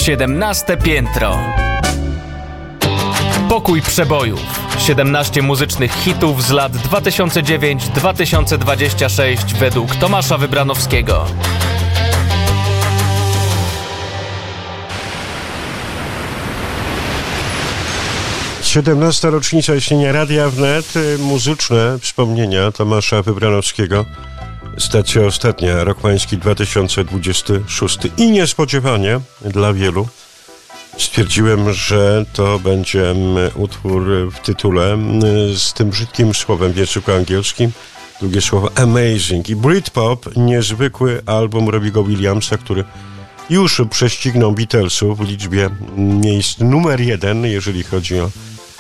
17 piętro. Pokój przebojów. 17 muzycznych hitów z lat 2009-2026 według Tomasza Wybranowskiego. 17. rocznica istnienia Radia Wnet. Muzyczne wspomnienia Tomasza Wybranowskiego. Stacja ostatnia, rok pański 2026. I niespodziewanie dla wielu stwierdziłem, że to będzie utwór w tytule z tym brzydkim słowem w języku angielskim. Drugie słowo amazing. I Britpop, niezwykły album Robbie'ego Williamsa, który już prześcignął Beatlesów w liczbie miejsc numer 1, jeżeli chodzi o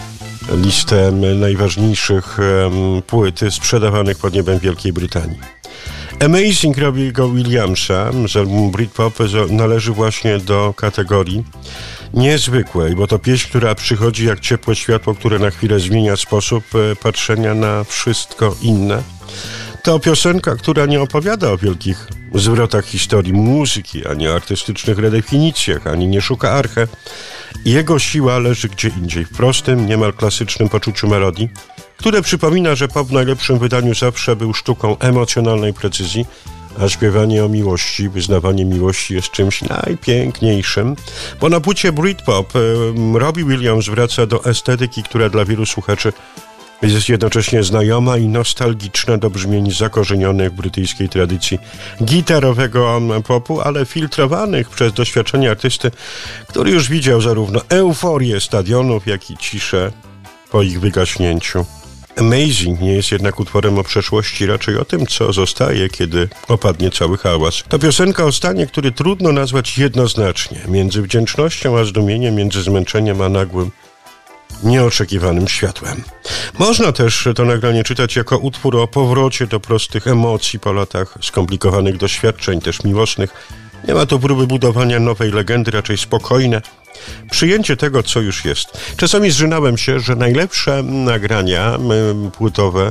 listę najważniejszych płyt sprzedawanych pod niebem Wielkiej Brytanii. Amazing Robbie'ego Williamsa z albumu Britpop należy właśnie do kategorii niezwykłej, bo to pieśń, która przychodzi jak ciepłe światło, które na chwilę zmienia sposób patrzenia na wszystko inne. To piosenka, która nie opowiada o wielkich zwrotach historii muzyki, ani o artystycznych redefinicjach, ani nie szuka arche. Jego siła leży gdzie indziej, w prostym, niemal klasycznym poczuciu melodii, które przypomina, że pop w najlepszym wydaniu zawsze był sztuką emocjonalnej precyzji, a śpiewanie o miłości, wyznawanie miłości jest czymś najpiękniejszym. Bo na płycie Britpop Robbie Williams wraca do estetyki, która dla wielu słuchaczy jest jednocześnie znajoma i nostalgiczna do brzmień zakorzenionych w brytyjskiej tradycji gitarowego popu, ale filtrowanych przez doświadczenie artysty, który już widział zarówno euforię stadionów, jak i ciszę po ich wygaśnięciu. Amazing nie jest jednak utworem o przeszłości, raczej o tym, co zostaje, kiedy opadnie cały hałas. To piosenka o stanie, który trudno nazwać jednoznacznie, między wdzięcznością a zdumieniem, między zmęczeniem a nagłym, nieoczekiwanym światłem. Można też to nagranie czytać jako utwór o powrocie do prostych emocji po latach skomplikowanych doświadczeń, też miłosnych. Nie ma tu próby budowania nowej legendy, raczej spokojne przyjęcie tego, co już jest. Czasami zżynałem się, że najlepsze nagrania płytowe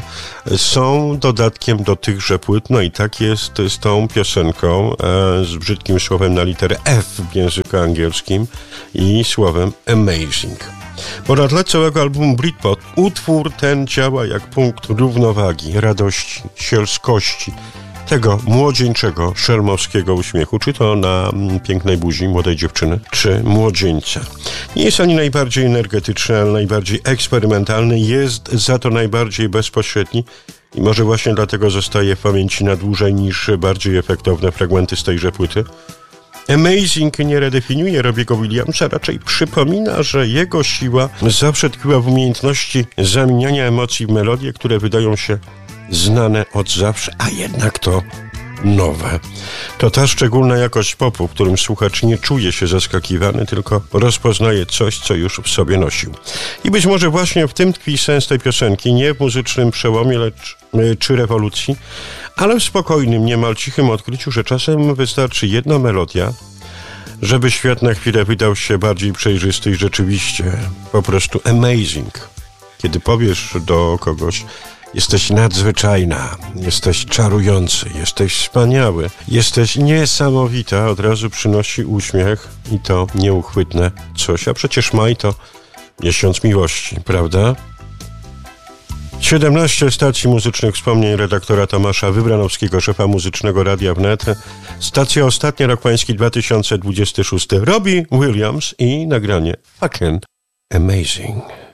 są dodatkiem do tychże płyt, no i tak jest z tą piosenką z brzydkim słowem na literę F w języku angielskim i słowem amazing. Bo na tle całego albumu Britpop utwór ten działa jak punkt równowagi, radości, sielskości, tego młodzieńczego, szelmowskiego uśmiechu, czy to na pięknej buzi młodej dziewczyny, czy młodzieńca. Nie jest ani najbardziej energetyczny, ale najbardziej eksperymentalny, jest za to najbardziej bezpośredni i może właśnie dlatego zostaje w pamięci na dłużej niż bardziej efektowne fragmenty z tejże płyty. Amazing nie redefiniuje Robbie'ego Williamsa, raczej przypomina, że jego siła zawsze tkwiła w umiejętności zamieniania emocji w melodie, które wydają się znane od zawsze, a jednak to nowe. To ta szczególna jakość popu, w którym słuchacz nie czuje się zaskakiwany, tylko rozpoznaje coś, co już w sobie nosił. I być może właśnie w tym tkwi sens tej piosenki, nie w muzycznym przełomie, czy rewolucji, ale w spokojnym, niemal cichym odkryciu, że czasem wystarczy jedna melodia, żeby świat na chwilę wydał się bardziej przejrzysty i rzeczywiście po prostu amazing. Kiedy powiesz do kogoś: jesteś nadzwyczajna, jesteś czarujący, jesteś wspaniały, jesteś niesamowita, od razu przynosi uśmiech i to nieuchwytne coś. A przecież maj to miesiąc miłości, prawda? 17 stacji muzycznych wspomnień redaktora Tomasza Wybranowskiego, szefa muzycznego Radia Wnet. Stacja ostatnia, rok pański 2026. Robbie Williams i nagranie Fucking Amazing.